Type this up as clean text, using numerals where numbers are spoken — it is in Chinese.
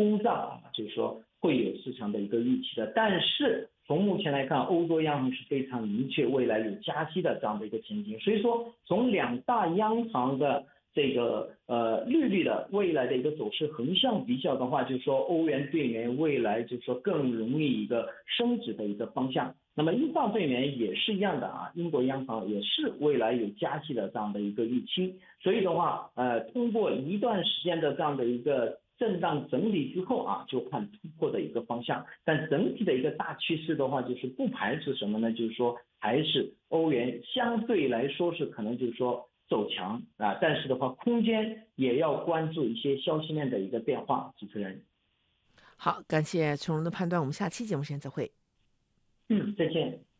通胀就是说会有市场的一个预期的。但是从目前来看，欧洲央行是非常明确未来有加息的这样的一个前景，所以说从两大央行的这个利率的未来的一个走势横向比较的话，就是说欧元对元未来就是说更容易一个升值的一个方向。那么英镑对元也是一样的英国央行也是未来有加息的这样的一个预期，所以的话通过一段时间的这样的一个震荡整理之后就看突破的一个方向。但整体的一个大趋势的话，就是不排除什么呢？就是说还是欧元相对来说是可能就是说走强但是的话空间也要关注一些消息面的一个变化。主持人， 好，感谢从容的判断，我们下期节目时间再会。 再见。